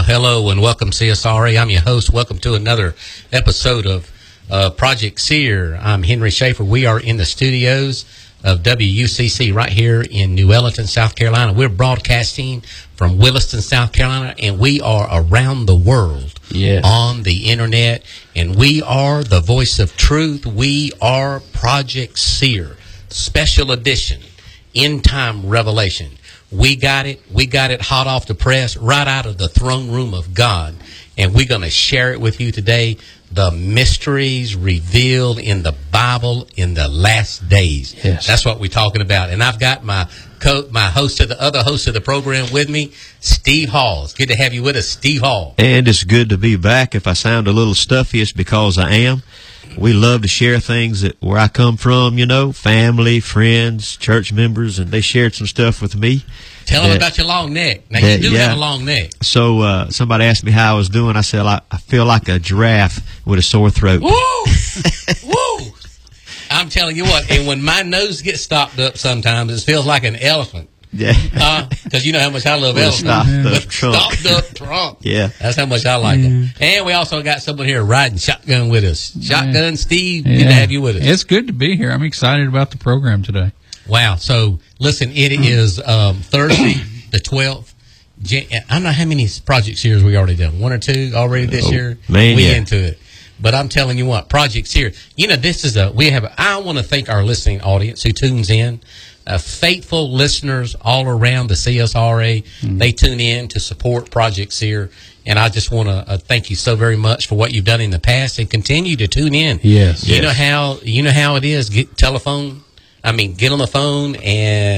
hello, and welcome, CSRA. I'm your host. Welcome to another episode of Project Seer. I'm Henry Schaefer. We are in the studios of WUCC right here in New Ellenton, South Carolina. We're broadcasting from Williston, South Carolina, and we are around the world on the internet, and we are the voice of truth. We are Project Seer, special edition, end time revelation. We got it hot off the press, right out of the throne room of God, and we're going to share it with you today. The mysteries revealed in the Bible in the last days. Yes. That's what we're talking about. And I've got my host of the other host of the program with me, Steve Hall. It's good to have you with us, Steve Hall. And it's good to be back. If I sound a little stuffy, it's because I am. We love to share things where I come from, you know, family, friends, church members, and they shared some stuff with me. Tell them about your long neck. Now, you do have a long neck. So somebody asked me how I was doing. I said, I feel like a giraffe with a sore throat. Woo! Woo! I'm telling you what, and when my nose gets stopped up sometimes, it feels like an elephant. Yeah. Because you know how much I love elephants. Stopped up trunk. Yeah. That's how much I like them. And we also got someone here riding shotgun with us. Shotgun Steve, good to have you with us. It's good to be here. I'm excited about the program today. Wow. So, listen, it is Thursday, the 12th. I don't know how many Project Series we already done. One or two already this year? Man, we into it. But I'm telling you what, Project Series, you know, I want to thank our listening audience who tunes in. Faithful listeners all around the CSRA, they tune in to support Project Seer, and I just want to thank you so very much for what you've done in the past and continue to tune in. Yes. You know how it is. Get on the phone and